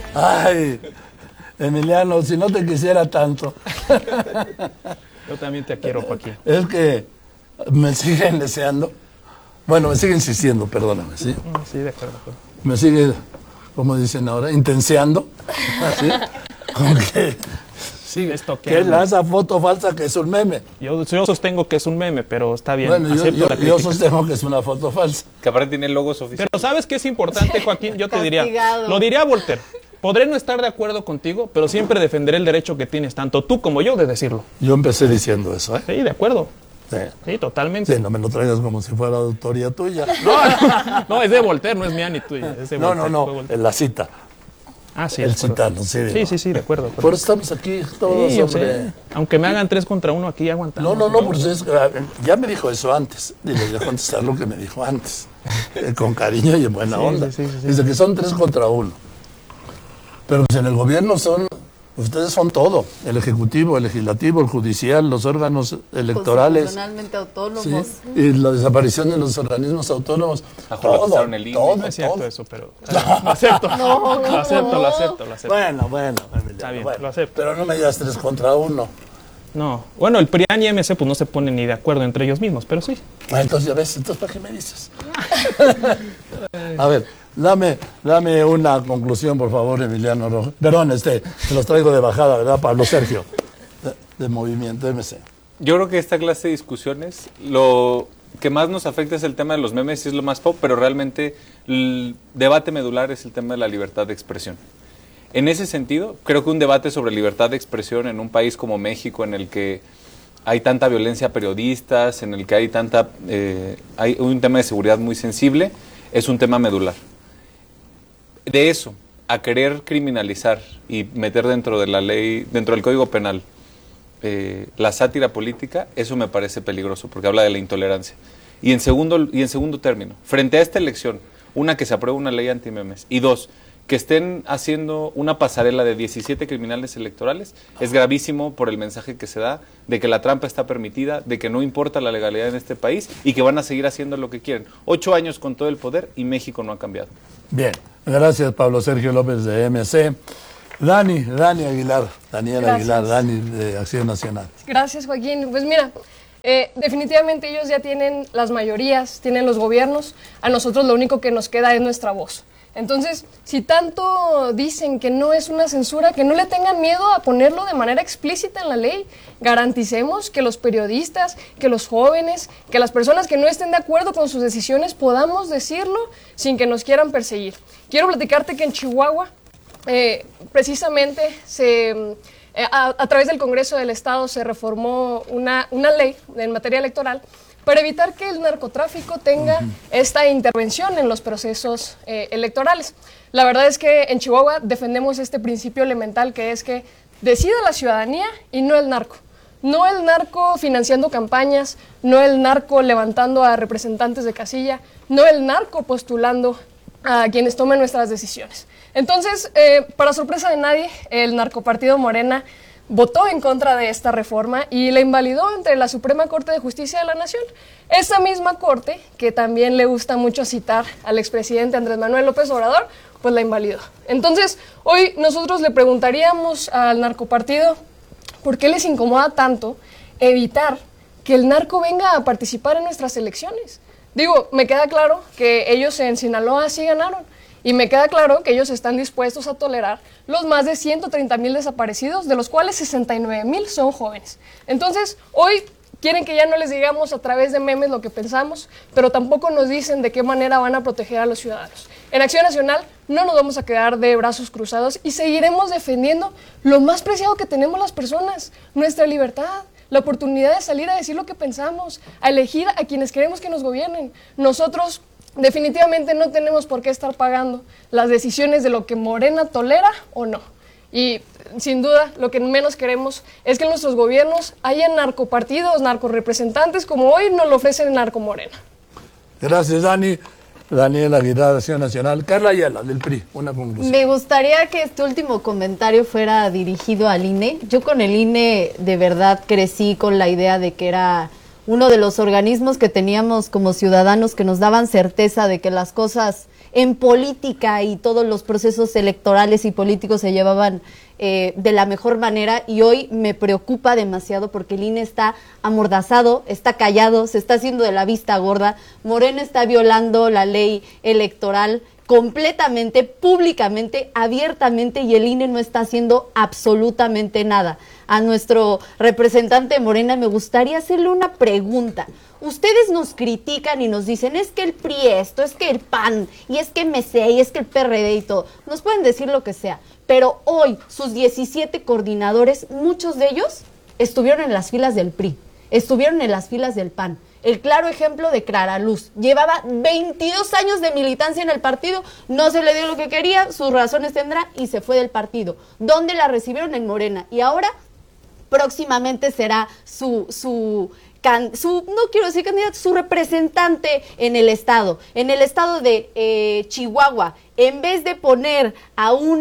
Ay, Emiliano, si no te quisiera tanto. Yo también te quiero, Joaquín. Es que me siguen deseando. Bueno, me sigue insistiendo, perdóname, ¿sí? Sí, de acuerdo. Me sigue, como dicen ahora, intenseando. ¿Sí? Con que Sí, que esa foto falsa que es un meme. Yo sostengo que es un meme, pero está bien. Bueno, yo sostengo que es una foto falsa. Que aparte tiene logos oficiales. Pero ¿sabes qué es importante, Joaquín? Yo te diría, lo diría Voltaire. Podré no estar de acuerdo contigo, pero siempre defenderé el derecho que tienes, tanto tú como yo, de decirlo. Yo empecé diciendo eso, ¿eh? Sí, de acuerdo. Sí, sí, totalmente. Sí, no me lo traigas como si fuera autoría tuya. No, es de Voltaire, no es mía ni tuya. Es de Voltaire, no, en la cita. Ah, sí. El citarlo, sí. Sí, de acuerdo. Por eso estamos aquí todos, sí, hombre. Aunque me hagan 3 contra 1 aquí, aguantamos. No, pues ya me dijo eso antes. Y le voy a contestar lo que me dijo antes. Con cariño y en buena onda. Sí. Dice que son 3 contra 1. Pero pues en el gobierno ustedes son todo, el ejecutivo, el legislativo, el judicial, los órganos electorales. Constitucionalmente autónomos. Sí, y la desaparición de los organismos autónomos. Todo es cierto eso, pero lo acepto. Lo acepto. Bueno, está bien, bueno, lo acepto. Pero no me digas 3 contra 1. No, bueno, el PRIAN y MC pues no se ponen ni de acuerdo entre ellos mismos, pero sí. Entonces ya ves, ¿para qué me dices? A ver, dame una conclusión, por favor, Emiliano Rojas. Perdón, se los traigo de bajada, ¿verdad, Pablo Sergio? De Movimiento MC. Yo creo que esta clase de discusiones, lo que más nos afecta es el tema de los memes, y es lo más pop, pero realmente el debate medular es el tema de la libertad de expresión. En ese sentido, creo que un debate sobre libertad de expresión en un país como México, en el que hay tanta violencia a periodistas, en el que hay un tema de seguridad muy sensible, es un tema medular. De eso, a querer criminalizar y meter dentro de la ley, dentro del Código Penal, la sátira política, eso me parece peligroso, porque habla de la intolerancia. Y en segundo término, frente a esta elección, una, que se apruebe una ley anti-memes, y 2, que estén haciendo una pasarela de 17 criminales electorales, es gravísimo por el mensaje que se da de que la trampa está permitida, de que no importa la legalidad en este país y que van a seguir haciendo lo que quieren. 8 años con todo el poder y México no ha cambiado. Bien, gracias Pablo Sergio López de MC. Dani Aguilar, Daniela Aguilar, Dani de Acción Nacional. Gracias, Joaquín. Pues mira, definitivamente ellos ya tienen las mayorías, tienen los gobiernos, a nosotros lo único que nos queda es nuestra voz. Entonces, si tanto dicen que no es una censura, que no le tengan miedo a ponerlo de manera explícita en la ley. Garanticemos que los periodistas, que los jóvenes, que las personas que no estén de acuerdo con sus decisiones podamos decirlo sin que nos quieran perseguir. Quiero platicarte que en Chihuahua, precisamente, a través del Congreso del Estado se reformó una ley en materia electoral para evitar que el narcotráfico tenga esta intervención en los procesos electorales. La verdad es que en Chihuahua defendemos este principio elemental, que es que decida la ciudadanía y no el narco. No el narco financiando campañas, no el narco levantando a representantes de casilla, no el narco postulando a quienes tomen nuestras decisiones. Entonces, para sorpresa de nadie, el narcopartido Morena votó en contra de esta reforma y la invalidó ante la Suprema Corte de Justicia de la Nación. Esa misma corte, que también le gusta mucho citar al expresidente Andrés Manuel López Obrador, pues la invalidó. Entonces, hoy nosotros le preguntaríamos al narcopartido por qué les incomoda tanto evitar que el narco venga a participar en nuestras elecciones. Digo, me queda claro que ellos en Sinaloa sí ganaron. Y me queda claro que ellos están dispuestos a tolerar los más de 130,000 desaparecidos, de los cuales 69,000 son jóvenes. Entonces, hoy quieren que ya no les digamos a través de memes lo que pensamos, pero tampoco nos dicen de qué manera van a proteger a los ciudadanos. En Acción Nacional no nos vamos a quedar de brazos cruzados y seguiremos defendiendo lo más preciado que tenemos las personas, nuestra libertad, la oportunidad de salir a decir lo que pensamos, a elegir a quienes queremos que nos gobiernen. Nosotros definitivamente no tenemos por qué estar pagando las decisiones de lo que Morena tolera o no. Y sin duda lo que menos queremos es que en nuestros gobiernos haya narcopartidos, narcorepresentantes como hoy nos lo ofrecen Narco Morena. Gracias, Dani. Daniela Aguilar, Acción Nacional. Carla Ayala, del PRI, una conclusión. Me gustaría que este último comentario fuera dirigido al INE. Yo con el INE de verdad crecí con la idea de que era uno de los organismos que teníamos como ciudadanos que nos daban certeza de que las cosas en política y todos los procesos electorales y políticos se llevaban de la mejor manera, y hoy me preocupa demasiado porque el INE está amordazado, está callado, se está haciendo de la vista gorda. Morena está violando la ley electoral completamente, públicamente, abiertamente, y el INE no está haciendo absolutamente nada. A nuestro representante Morena me gustaría hacerle una pregunta. Ustedes nos critican y nos dicen, es que el PRI esto, es que el PAN, y es que MC, y es que el PRD y todo. Nos pueden decir lo que sea, pero hoy sus 17 coordinadores, muchos de ellos estuvieron en las filas del PRI, estuvieron en las filas del PAN. El claro ejemplo de Clara Luz, llevaba 22 años de militancia en el partido, no se le dio lo que quería, sus razones tendrá, y se fue del partido. ¿Dónde la recibieron? En Morena. Y ahora, próximamente será no quiero decir candidato, su representante en el estado de Chihuahua. En vez de poner a un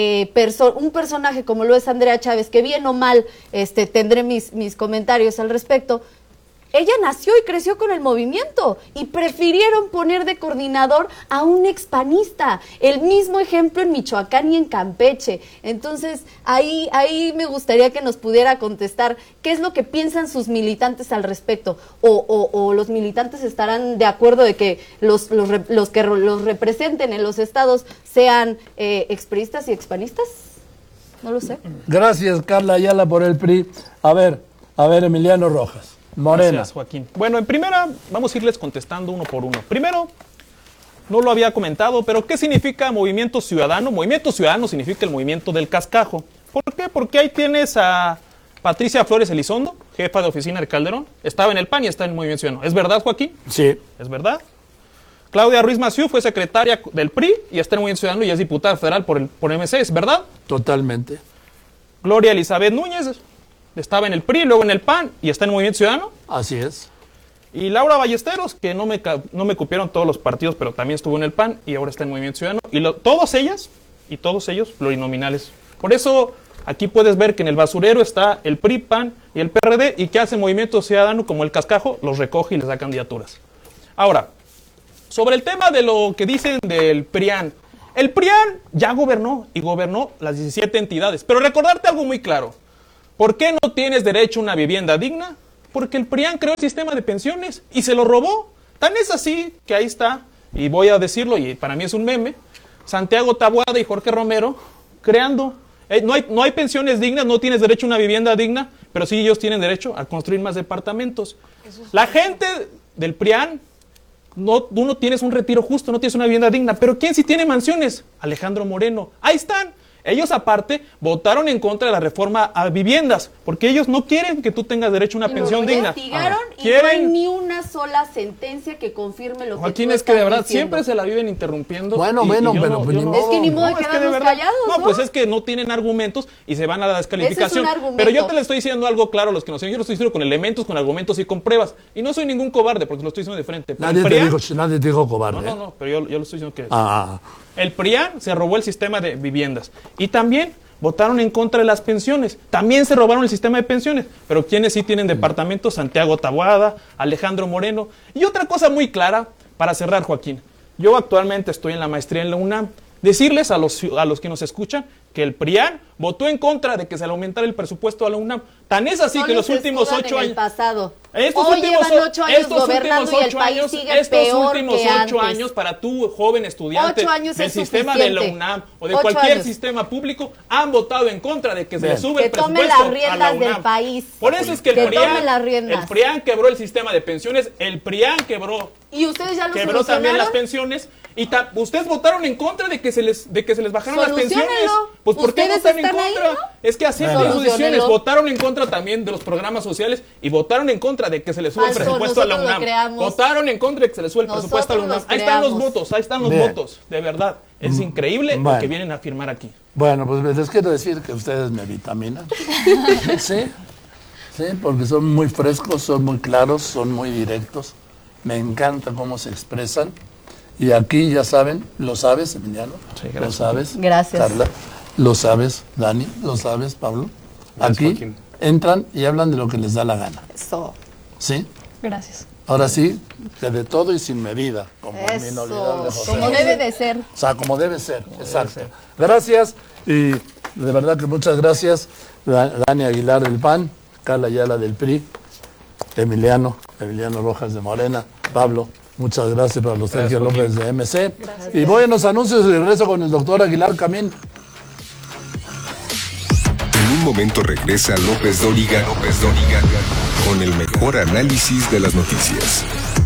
personaje como lo es Andrea Chávez, que bien o mal tendré mis comentarios al respecto, ella nació y creció con el movimiento y prefirieron poner de coordinador a un expanista. El mismo ejemplo en Michoacán y en Campeche. Entonces, ahí me gustaría que nos pudiera contestar qué es lo que piensan sus militantes al respecto. O los militantes estarán de acuerdo de que los que los representen en los estados sean expriistas y expanistas. No lo sé. Gracias, Carla Ayala, por el PRI. A ver, Emiliano Rojas. Morena. Gracias, Joaquín. Bueno, en primera, vamos a irles contestando uno por uno. Primero, no lo había comentado, pero ¿qué significa Movimiento Ciudadano? Movimiento Ciudadano significa el movimiento del cascajo. ¿Por qué? Porque ahí tienes a Patricia Flores Elizondo, jefa de oficina de Calderón. Estaba en el PAN y está en el Movimiento Ciudadano. ¿Es verdad, Joaquín? Sí. ¿Es verdad? Claudia Ruiz Massieu fue secretaria del PRI y está en el Movimiento Ciudadano y es diputada federal por MC. ¿Es verdad? Totalmente. Gloria Elizabeth Núñez estaba en el PRI, luego en el PAN y está en el Movimiento Ciudadano. Así es. Y Laura Ballesteros, que no me copiaron todos los partidos, pero también estuvo en el PAN y ahora está en el Movimiento Ciudadano. Y todos ellos plurinominales. Por eso aquí puedes ver que en el basurero está el PRI, PAN y el PRD, y que hace Movimiento Ciudadano como el cascajo, los recoge y les da candidaturas. Ahora, sobre el tema de lo que dicen del PRIAN. El PRIAN ya gobernó y gobernó las 17 entidades. Pero recordarte algo muy claro. ¿Por qué no tienes derecho a una vivienda digna? Porque el PRIAN creó el sistema de pensiones y se lo robó. Tan es así que ahí está, y voy a decirlo, y para mí es un meme, Santiago Taboada y Jorge Romero creando. No hay pensiones dignas, no tienes derecho a una vivienda digna, pero sí ellos tienen derecho a construir más departamentos. La gente del PRIAN, tú no tienes un retiro justo, no tienes una vivienda digna, pero ¿quién sí tiene mansiones? Alejandro Moreno. Ahí están. Ellos, aparte, votaron en contra de la reforma a viviendas, porque ellos no quieren que tú tengas derecho a una pensión digna. Investigaron y no hay ni una sola sentencia que confirme lo que Joaquín, tú es que de verdad diciendo. siempre se la viven interrumpiendo. Bueno, pero es que ni modo de quedarnos callados, ¿no? Pues es que no tienen argumentos y se van a la descalificación. Pero yo te le estoy diciendo algo claro a los que no saben. Yo lo estoy diciendo con elementos, con argumentos y con pruebas. Y no soy ningún cobarde, porque lo estoy diciendo de frente. Nadie te dijo cobarde. No, pero yo lo estoy diciendo que... Ah. El PRIAN se robó el sistema de viviendas. Y también votaron en contra de las pensiones. También se robaron el sistema de pensiones. Pero ¿quiénes sí tienen departamentos? Santiago Taboada, Alejandro Moreno. Y otra cosa muy clara, para cerrar, Joaquín. Yo actualmente estoy en la maestría en la UNAM. Decirles a los que nos escuchan que el PRIAN votó en contra de que se le aumentara el presupuesto a la UNAM. Tan es así que los últimos 8 años... pasado. Estos llevan 8 años gobernando y el país sigue peor últimos que 8 antes. años para tu joven estudiante 8 años del es sistema suficiente. de la UNAM o de 8 cualquier años. sistema público han votado en contra de que se le sube Que el tome presupuesto las riendas a la UNAM. del país. Por eso es que Que tome las riendas. el PRIAN quebró el sistema de pensiones, el PRIAN quebró ¿Y ustedes ya lo quebró también las solucionaron? pensiones y ustedes votaron en contra de que se les bajaran las pensiones. Soluciónenlo. Pues ¿por qué Ustedes votan en están ahí, contra? ¿no? Es que acepten sus decisiones. Soluciónenlo. Votaron en contra también de los programas sociales y votaron en contra de que se les suba el Falso, presupuesto a la nosotros lo UNAM. creamos. Votaron en contra de que se les suba el presupuesto a la UNAM. Nosotros Ahí están los creamos. votos, ahí están los Bien. votos, de verdad. Es increíble lo Bueno. que vienen a afirmar aquí. Bueno, pues les quiero decir que ustedes me vitaminan. Sí, porque son muy frescos, son muy claros, son muy directos. Me encanta cómo se expresan. Y aquí ya saben, lo sabes, Emiliano, Sí, gracias. lo sabes, Gracias. Carla, lo sabes, Dani, lo sabes, Pablo. Gracias, Aquí Joaquín. entran y hablan de lo que les da la gana. Eso. ¿Sí? Gracias. Ahora sí, que de todo y sin medida, como el Eso, inolvidable José. como debe de ser. O sea, como debe ser, exacto. Gracias y de verdad que muchas gracias. Dani Aguilar del PAN, Carla Ayala del PRI, Emiliano Rojas de Morena, Pablo, muchas gracias para los Sergio López de MC. Gracias. Y voy a los anuncios y regreso con el doctor Aguilar Camín. En un momento regresa López Dóriga con el mejor análisis de las noticias.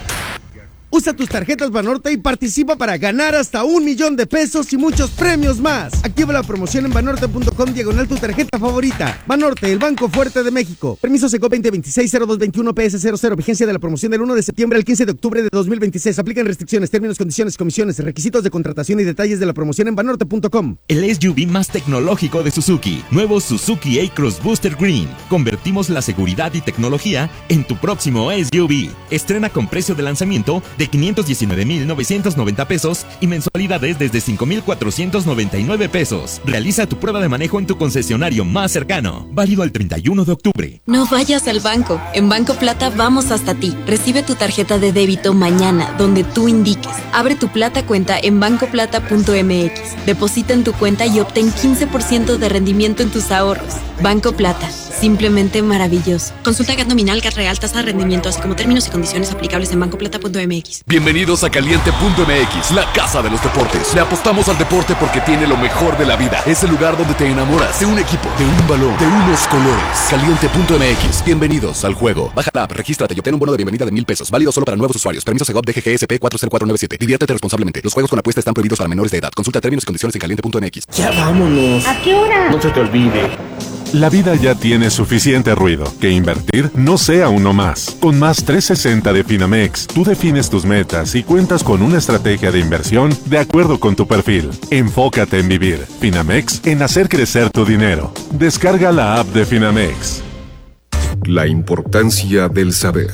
Usa tus tarjetas Banorte y participa para ganar hasta 1 millón de pesos y muchos premios más. Activa la promoción en banorte.com/tu tarjeta favorita. Banorte, el banco fuerte de México. Permiso Seco 2026-0221 PS00. Vigencia de la promoción del 1 de septiembre al 15 de octubre de 2026. Aplican restricciones, términos, condiciones, comisiones, requisitos de contratación y detalles de la promoción en banorte.com. El SUV más tecnológico de Suzuki. Nuevo Suzuki A-Cross Booster Green. Convertimos la seguridad y tecnología en tu próximo SUV. Estrena con precio de lanzamiento de 519,990 pesos y mensualidades desde 5,499 pesos. Realiza tu prueba de manejo en tu concesionario más cercano. Válido al 31 de octubre. No vayas al banco. En Banco Plata vamos hasta ti. Recibe tu tarjeta de débito mañana, donde tú indiques. Abre tu Plata cuenta en bancoplata.mx. Deposita en tu cuenta y obtén 15% de rendimiento en tus ahorros. Banco Plata. Simplemente maravilloso. Consulta GAT nominal, GAT real, tasa de rendimiento, así como términos y condiciones aplicables en bancoplata.mx. Bienvenidos a Caliente.mx, la casa de los deportes. Le apostamos al deporte porque tiene lo mejor de la vida. Es el lugar donde te enamoras de un equipo, de un balón, de unos colores. Caliente.mx. Bienvenidos al juego. Baja la app, regístrate y obtén un bono de bienvenida de 1,000 pesos. Válido solo para nuevos usuarios. Permiso Segov DGGSP 40497. Diviértete responsablemente. Los juegos con apuesta están prohibidos para menores de edad. Consulta términos y condiciones en Caliente.mx. Ya vámonos. ¿A qué hora? No se te olvide. La vida ya tiene suficiente ruido, que invertir no sea uno más. Con Más 360 de Finamex, tú defines tus metas y cuentas con una estrategia de inversión de acuerdo con tu perfil. Enfócate en vivir. Finamex, en hacer crecer tu dinero. Descarga la app de Finamex. La importancia del saber.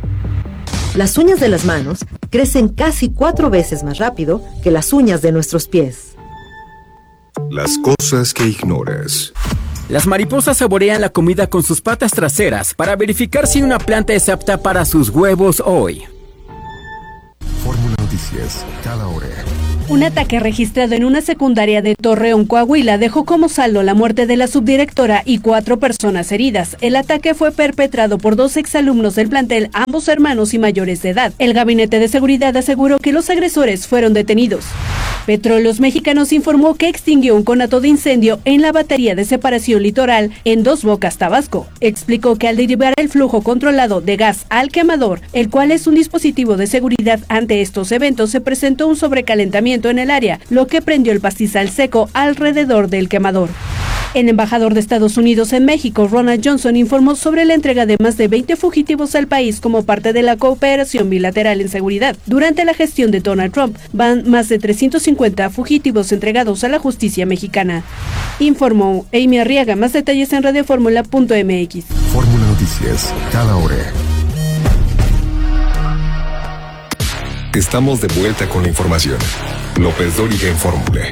Las uñas de las manos crecen casi 4 veces más rápido que las uñas de nuestros pies. Las cosas que ignoras. Las mariposas saborean la comida con sus patas traseras para verificar si una planta es apta para sus huevos hoy. Fórmula Noticias, cada hora. Un ataque registrado en una secundaria de Torreón, Coahuila, dejó como saldo la muerte de la subdirectora y 4 personas heridas. El ataque fue perpetrado por 2 exalumnos del plantel, ambos hermanos y mayores de edad. El Gabinete de Seguridad aseguró que los agresores fueron detenidos. Petróleos Mexicanos informó que extinguió un conato de incendio en la batería de separación litoral en Dos Bocas, Tabasco. Explicó que al derivar el flujo controlado de gas al quemador, el cual es un dispositivo de seguridad ante estos eventos, se presentó un sobrecalentamiento en el área, lo que prendió el pastizal seco alrededor del quemador. El embajador de Estados Unidos en México, Ronald Johnson, informó sobre la entrega de más de 20 fugitivos al país como parte de la cooperación bilateral en seguridad. Durante la gestión de Donald Trump, van más de 350 fugitivos entregados a la justicia mexicana. Informó Amy Arriaga. Más detalles en radioformula.mx. Fórmula Noticias, cada hora. Estamos de vuelta con la información. López Dóriga en Fórmula.